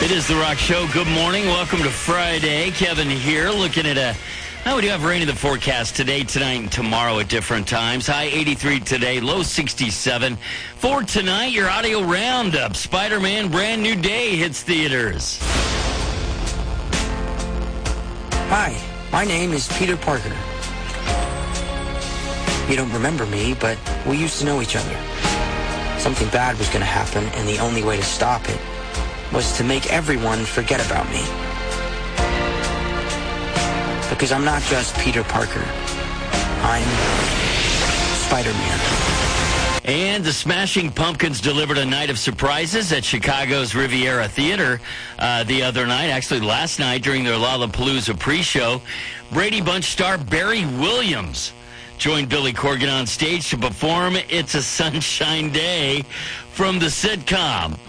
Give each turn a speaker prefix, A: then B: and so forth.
A: It is The Rock Show. Good morning. Welcome to Friday. Kevin here looking at we do have rain in the forecast today, tonight, and tomorrow at different times. High 83 today, low 67. For tonight, your audio roundup. Spider-Man Brand New Day hits theaters.
B: Hi, my name is Peter Parker. You don't remember me, but we used to know each other. Something bad was going to happen, and the only way to stop it was to make everyone forget about me. Because I'm not just Peter Parker. I'm Spider-Man.
A: And the Smashing Pumpkins delivered a night of surprises at Chicago's Riviera Theater the other night, actually last night during their Lollapalooza pre-show. Brady Bunch star Barry Williams joined Billy Corgan on stage to perform It's a Sunshine Day from the sitcom.